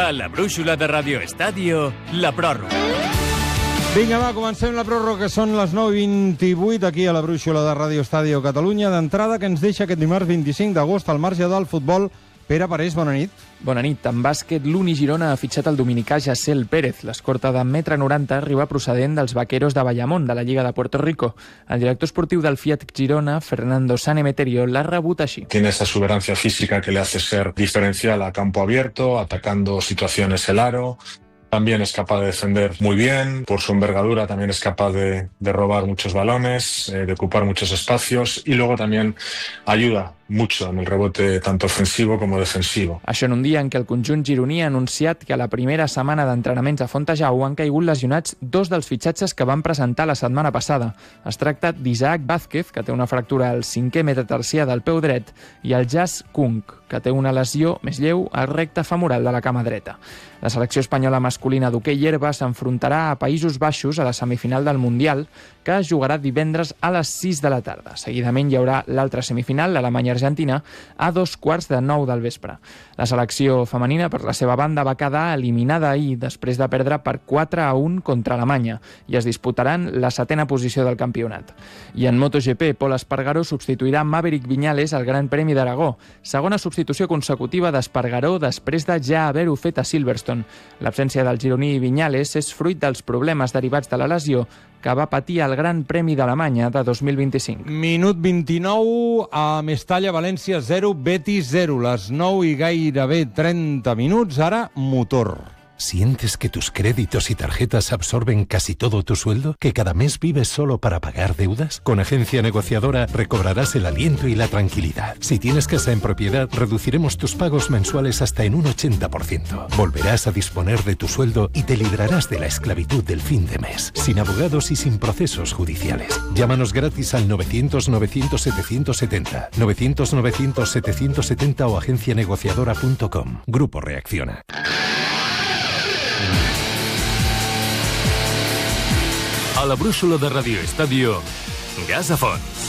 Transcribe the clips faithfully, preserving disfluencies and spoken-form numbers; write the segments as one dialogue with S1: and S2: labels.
S1: A la brúixola de Radio Estadio, la pròrroga.
S2: Vinga, va, comencem la pròrroga, que són les nou i vint-i-vuit aquí a la brúixola de Radio Estadio Catalunya. D'entrada, que ens deixa aquest dimarts vint-i-cinc d'agost al marge del futbol. Pere Parés, bona nit.
S3: Bona nit. En bàsquet, l'Uni Girona ha fitxat el dominicà Jassel Pérez. L'escorta de metre noranta arriba procedent dels vaqueros de Bayamón, de la Lliga de Puerto Rico. El director esportiu del Fiat Girona, Fernando Sanemeterio, l'ha rebut així.
S4: Tiene esa exuberancia física que le hace ser diferencial a campo abierto, atacando situaciones el aro. También es capaz de defender muy bien, por su envergadura también es capaz de, de robar muchos balones, eh, de ocupar muchos espacios y luego también ayuda mucho en el rebote tanto ofensivo como defensivo.
S3: Això en un dia en què el conjunt gironí ha anunciat que a la primera setmana d'entrenaments a Fontejau han caigut lesionats dos dels fitxatges que van presentar la setmana passada. Es tracta d'Isaac Vázquez, que té una fractura al cinquè metatarsià del peu dret, i el Jas Kung, que té una lesió més lleu al recte femoral de la cama dreta. La selecció espanyola masculina d'hoquei herba s'enfrontarà a Països Baixos a la semifinal del Mundial, que es jugarà divendres a les sis de la tarda. Seguidament hi haurà l'altra semifinal, l'Alemanya-Argentina, a dos quarts de nou del vespre. La selecció femenina, per la seva banda, va quedar eliminada ahir després de perdre per quatre a un contra Alemanya i es disputaran la setena posició del campionat. I en MotoGP, Pol Espargaró substituirà Maverick Viñales al Gran Premi d'Aragó. Segona substitució consecutiva d'Espargaró després de ja haver-ho fet a Silverstone. L'absència del gironí Viñales és fruit dels problemes derivats de la lesió que va patir al Gran Premi d'Alemanya de dos mil vint-i-cinc.
S2: Minut vint-i-nou, a Mestalla, València zero, Betis zero. Les nou i gairebé trenta minuts, ara motor.
S5: ¿Sientes que tus créditos y tarjetas absorben casi todo tu sueldo? ¿Que cada mes vives solo para pagar deudas? Con Agencia Negociadora recobrarás el aliento y la tranquilidad. Si tienes casa en propiedad, reduciremos tus pagos mensuales hasta en un ochenta por ciento. Volverás a disponer de tu sueldo y te librarás de la esclavitud del fin de mes, sin abogados y sin procesos judiciales. Llámanos gratis al novecientos novecientos setecientos setenta, novecientos novecientos setecientos setenta o agencia negociadora punto com. Grupo Reacciona.
S1: A la brúixola de Radio Estadio, Gas a Fons.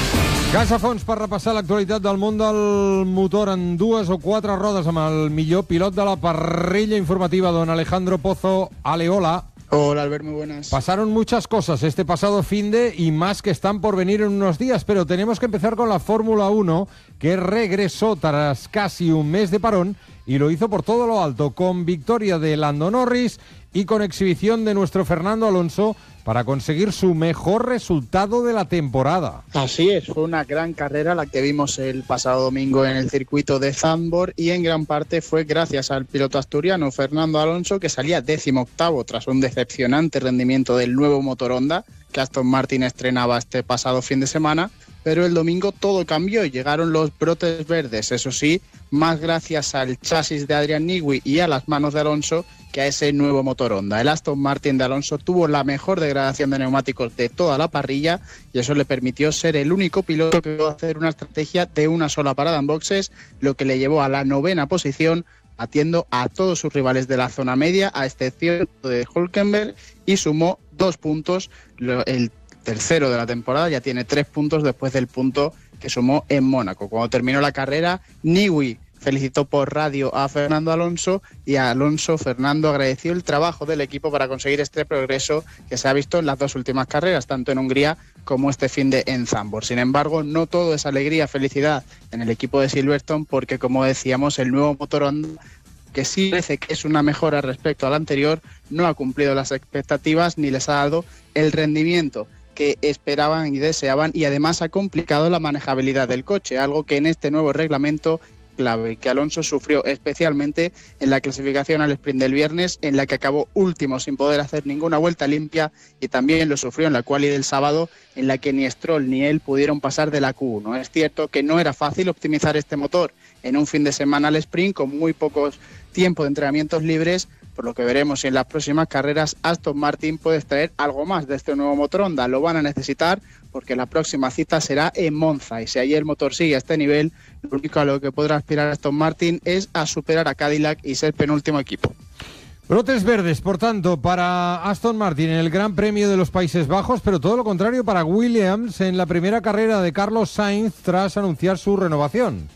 S2: Gas a Fons per repassar l'actualitat del món del motor en dues o quatre rodes amb el millor pilot de la parrilla informativa, don Alejandro Pozo. Aleola.
S6: Hola, Albert, muy buenas.
S2: Pasaron muchas cosas este pasado finde y más que están por venir en unos días, pero tenemos que empezar con la Fórmula uno, que regresó tras casi un mes de parón y lo hizo por todo lo alto, con victoria de Lando Norris y con exhibición de nuestro Fernando Alonso para conseguir su mejor resultado de la temporada.
S6: Así es, fue una gran carrera la que vimos el pasado domingo en el circuito de Zandvoort y en gran parte fue gracias al piloto asturiano Fernando Alonso, que salía décimo octavo tras un decepcionante rendimiento del nuevo motor Honda que Aston Martin estrenaba este pasado fin de semana, pero el domingo todo cambió y llegaron los brotes verdes, eso sí, más gracias al chasis de Adrian Newey y a las manos de Alonso que a ese nuevo motor Honda. El Aston Martin de Alonso tuvo la mejor degradación de neumáticos de toda la parrilla y eso le permitió ser el único piloto que pudo hacer una estrategia de una sola parada en boxes, lo que le llevó a la novena posición, batiendo a todos sus rivales de la zona media, a excepción de Hülkenberg, y sumó dos puntos, el tercero de la temporada, ya tiene tres puntos después del punto que sumó en Mónaco. Cuando terminó la carrera, Newey felicitó por radio a Fernando Alonso y a Alonso Fernando agradeció el trabajo del equipo para conseguir este progreso que se ha visto en las dos últimas carreras, tanto en Hungría como este fin de en Zandvoort. Sin embargo, no todo es alegría, felicidad en el equipo de Silverstone, porque como decíamos, el nuevo motor Honda, que sí parece que es una mejora respecto al anterior, no ha cumplido las expectativas ni les ha dado el rendimiento que esperaban y deseaban, y además ha complicado la manejabilidad del coche, algo que en este nuevo reglamento clave, que Alonso sufrió especialmente en la clasificación al sprint del viernes, en la que acabó último sin poder hacer ninguna vuelta limpia, y también lo sufrió en la quali del sábado, en la que ni Stroll ni él pudieron pasar de la Q uno. Es cierto que no era fácil optimizar este motor en un fin de semana al sprint con muy pocos tiempo de entrenamientos libres, por lo que veremos si en las próximas carreras Aston Martin puede extraer algo más de este nuevo motor Honda. Lo van a necesitar porque la próxima cita será en Monza, y si allí el motor sigue a este nivel, lo único a lo que podrá aspirar Aston Martin es a superar a Cadillac y ser penúltimo equipo.
S2: Brotes verdes, por tanto, para Aston Martin en el Gran Premio de los Países Bajos, pero todo lo contrario para Williams en la primera carrera de Carlos Sainz tras anunciar su renovación.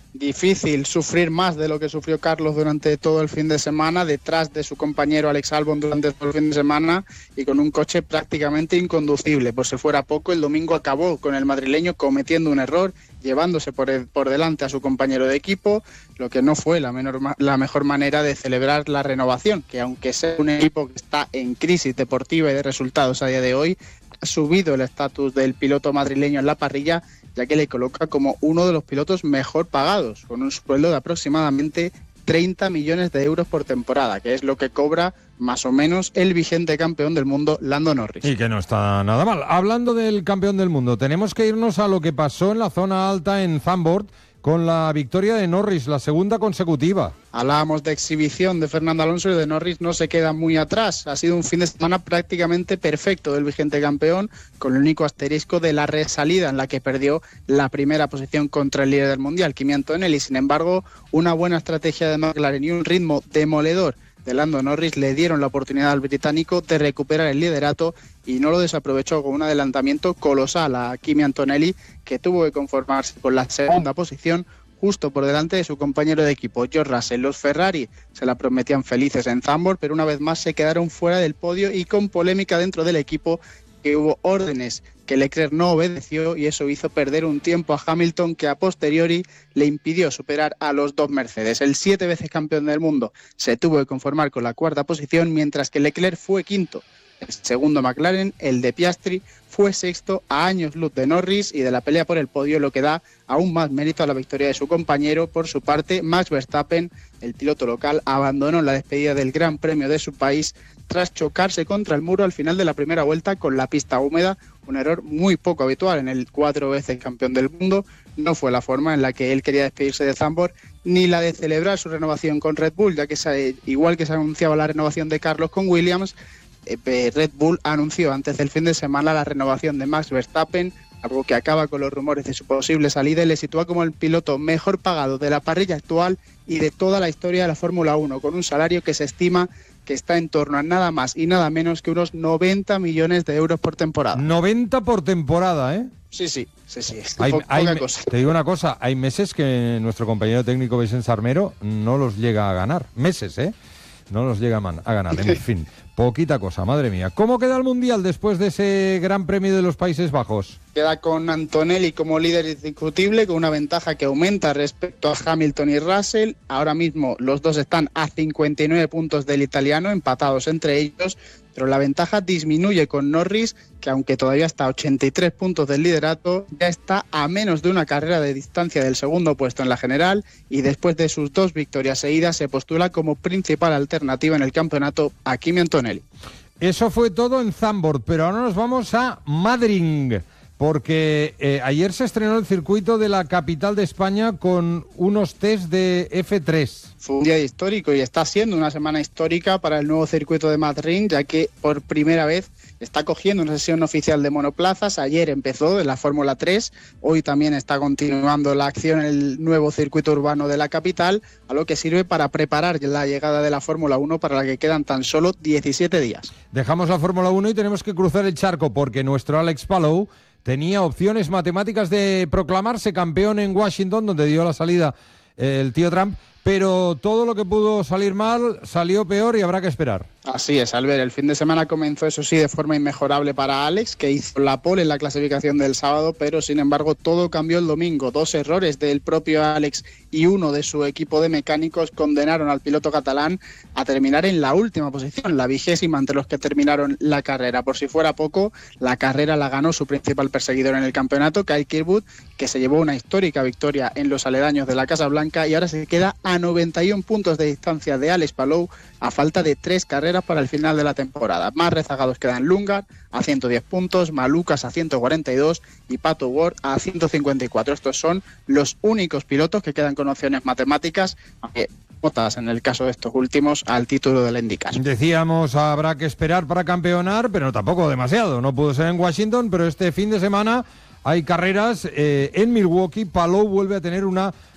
S6: difícil sufrir más de lo que sufrió Carlos durante todo el fin de semana, detrás de su compañero Alex Albon durante todo el fin de semana y con un coche prácticamente inconducible. Por si fuera poco, el domingo acabó con el madrileño cometiendo un error, llevándose por, el, por delante a su compañero de equipo, lo que no fue la, menor, la mejor manera de celebrar la renovación, que aunque sea un equipo que está en crisis deportiva y de resultados a día de hoy, ha subido el estatus del piloto madrileño en la parrilla, ya que le coloca como uno de los pilotos mejor pagados, con un sueldo de aproximadamente treinta millones de euros por temporada, que es lo que cobra más o menos el vigente campeón del mundo, Lando Norris.
S2: Y que no está nada mal. Hablando del campeón del mundo, tenemos que irnos a lo que pasó en la zona alta en Zandvoort, con la victoria de Norris, la segunda consecutiva.
S6: Hablábamos de exhibición de Fernando Alonso y de Norris no se queda muy atrás. Ha sido un fin de semana prácticamente perfecto del vigente campeón, con el único asterisco de la resalida en la que perdió la primera posición contra el líder del mundial, Kimi Antonelli. Sin embargo, una buena estrategia de McLaren y un ritmo demoledor de Lando Norris le dieron la oportunidad al británico de recuperar el liderato y no lo desaprovechó con un adelantamiento colosal a Kimi Antonelli, que tuvo que conformarse con la segunda posición justo por delante de su compañero de equipo, George Russell. Los Ferrari se la prometían felices en Zandvoort, pero una vez más se quedaron fuera del podio y con polémica dentro del equipo, que hubo órdenes que Leclerc no obedeció y eso hizo perder un tiempo a Hamilton que a posteriori le impidió superar a los dos Mercedes. El siete veces campeón del mundo se tuvo que conformar con la cuarta posición, mientras que Leclerc fue quinto. El segundo McLaren, el de Piastri, fue sexto a años luz de Norris y de la pelea por el podio, lo que da aún más mérito a la victoria de su compañero. Por su parte, Max Verstappen, el piloto local, abandonó la despedida del Gran Premio de su país tras chocarse contra el muro al final de la primera vuelta con la pista húmeda, un error muy poco habitual en el cuatro veces campeón del mundo. No fue la forma en la que él quería despedirse de Zandvoort, ni la de celebrar su renovación con Red Bull, ya que se, igual que se anunciaba la renovación de Carlos con Williams, eh, Red Bull anunció antes del fin de semana la renovación de Max Verstappen, algo que acaba con los rumores de su posible salida y le sitúa como el piloto mejor pagado de la parrilla actual y de toda la historia de la Fórmula uno, con un salario que se estima que está en torno a nada más y nada menos que unos noventa millones de euros por temporada.
S2: noventa por temporada, ¿eh?
S6: Sí, sí, sí, sí.
S2: Hay,
S6: po
S2: hay,
S6: poca cosa.
S2: Te digo una cosa, hay meses que nuestro compañero técnico Vicente Armero no los llega a ganar. Meses, ¿eh? No los llega a ganar, en fin. Poquita cosa, madre mía. ¿Cómo queda el Mundial después de ese Gran Premio de los Países Bajos?
S6: Queda con Antonelli como líder indiscutible, con una ventaja que aumenta respecto a Hamilton y Russell. Ahora mismo los dos están a cincuenta y nueve puntos del italiano, empatados entre ellos, pero la ventaja disminuye con Norris, que aunque todavía está a ochenta y tres puntos del liderato, ya está a menos de una carrera de distancia del segundo puesto en la general, y después de sus dos victorias seguidas se postula como principal alternativa en el campeonato a Kimi Antonelli.
S2: Eso fue todo en Zandvoort, pero ahora nos vamos a Madrid, porque eh, ayer se estrenó el circuito de la capital de España con unos test de F tres.
S6: Fue un día histórico y está siendo una semana histórica para el nuevo circuito de Madrid, ya que por primera vez está cogiendo una sesión oficial de monoplazas. Ayer empezó en la Fórmula tres, hoy también está continuando la acción en el nuevo circuito urbano de la capital, a lo que sirve para preparar la llegada de la Fórmula uno, para la que quedan tan solo diecisiete días.
S2: Dejamos la Fórmula uno y tenemos que cruzar el charco, porque nuestro Alex Palou tenía opciones matemáticas de proclamarse campeón en Washington, donde dio la salida eh, el tío Trump, pero todo lo que pudo salir mal salió peor y habrá que esperar.
S6: Así es, Albert. El fin de semana comenzó, eso sí, de forma inmejorable para Alex, que hizo la pole en la clasificación del sábado, pero sin embargo todo cambió el domingo. Dos errores del propio Alex y uno de su equipo de mecánicos condenaron al piloto catalán a terminar en la última posición, la vigésima entre los que terminaron la carrera. Por si fuera poco, la carrera la ganó su principal perseguidor en el campeonato, Kyle Kirkwood, que se llevó una histórica victoria en los aledaños de la Casa Blanca y ahora se queda a noventa y uno puntos de distancia de Alex Palou, a falta de tres carreras para el final de la temporada. Más rezagados quedan Lundgaard a ciento diez puntos, Malukas a ciento cuarenta y dos y Pato Ward a ciento cincuenta y cuatro. Estos son los únicos pilotos que quedan con opciones matemáticas, aunque votas en el caso de estos últimos al título de la IndyCar.
S2: Decíamos, habrá que esperar para campeonar, pero tampoco demasiado. No pudo ser en Washington, pero este fin de semana hay carreras eh, en Milwaukee. Palou vuelve a tener una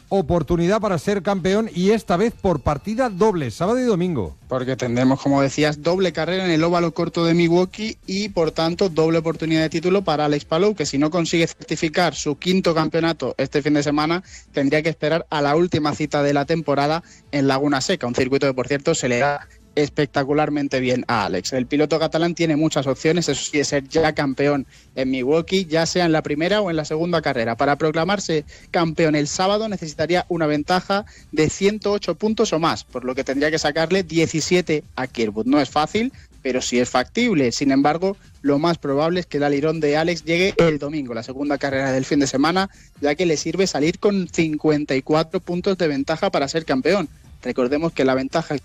S2: oportunidad para ser campeón y esta vez por partida doble, sábado y domingo.
S6: Porque tendremos, como decías, doble carrera en el óvalo corto de Milwaukee y, por tanto, doble oportunidad de título para Alex Palou, que si no consigue certificar su quinto campeonato este fin de semana, tendría que esperar a la última cita de la temporada en Laguna Seca, un circuito que, por cierto, se le da espectacularmente bien a Alex. El piloto catalán tiene muchas opciones, eso sí, de ser ya campeón en Milwaukee, ya sea en la primera o en la segunda carrera. Para proclamarse campeón el sábado necesitaría una ventaja de ciento ocho puntos o más, por lo que tendría que sacarle diecisiete a Kirkwood. No es fácil, pero sí es factible. Sin embargo, lo más probable es que el alirón de Alex llegue el domingo, la segunda carrera del fin de semana, ya que le sirve salir con cincuenta y cuatro puntos de ventaja para ser campeón. Recordemos que la ventaja